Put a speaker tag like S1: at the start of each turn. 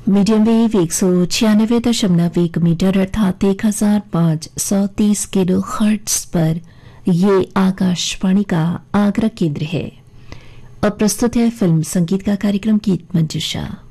S1: Medium wave 196.1 metre अर्थात 1530 kilo hertz पर ये आकाशवाणी का आगरा केंद्र है। अब प्रस्तुत है फिल्म संगीत का कार्यक्रम गीत मंजूषा।